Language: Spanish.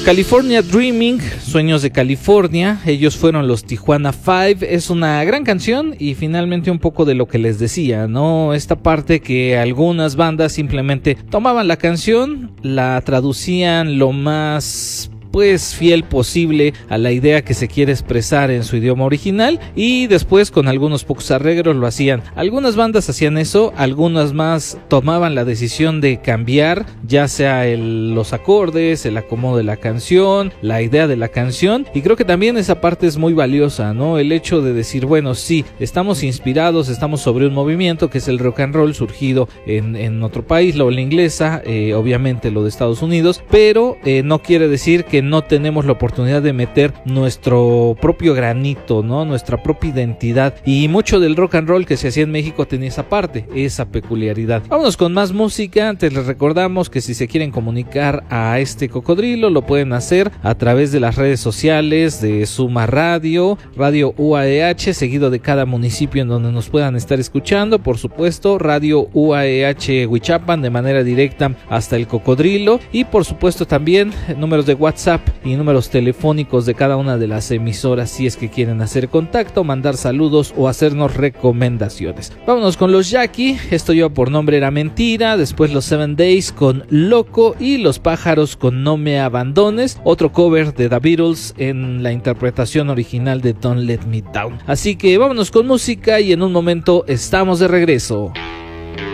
California Dreaming, Sueños de California, ellos fueron los Tijuana Five. Es una gran canción y finalmente un poco de lo que les decía, ¿no? Esta parte que algunas bandas simplemente tomaban la canción, la traducían lo más fiel posible a la idea que se quiere expresar en su idioma original y después con algunos pocos arreglos lo hacían. Algunas bandas hacían eso, algunas más tomaban la decisión de cambiar ya sea los acordes, el acomodo de la canción, la idea de la canción, y creo que también esa parte es muy valiosa, ¿no? El hecho de decir, bueno, sí, estamos inspirados, estamos sobre un movimiento que es el rock and roll surgido en otro país, la ola inglesa, obviamente lo de Estados Unidos, pero no quiere decir que no tenemos la oportunidad de meter nuestro propio granito, ¿no? Nuestra propia identidad, y mucho del rock and roll que se hacía en México tenía esa parte, esa peculiaridad. Vámonos con más música. Antes les recordamos que si se quieren comunicar a este cocodrilo lo pueden hacer a través de las redes sociales de Suma Radio, Radio UAEH, seguido de cada municipio en donde nos puedan estar escuchando, por supuesto Radio UAEH Huichapan de manera directa hasta el cocodrilo, y por supuesto también números de WhatsApp y números telefónicos de cada una de las emisoras si es que quieren hacer contacto, mandar saludos o hacernos recomendaciones. Vámonos con los Jackie, esto yo por nombre era mentira, después los 7 Days con Loco y Los Pájaros con No Me Abandones, otro cover de The Beatles en la interpretación original de Don't Let Me Down. Así que vámonos con música y en un momento estamos de regreso.